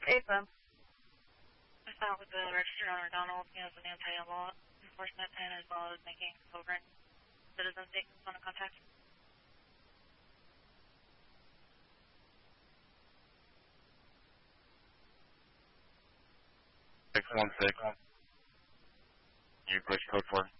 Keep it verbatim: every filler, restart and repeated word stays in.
A F M. I thought with the registered owner Donald as an anti-law enforcement and as well as making sovereign citizen statements on a contact. six one six. You push code four.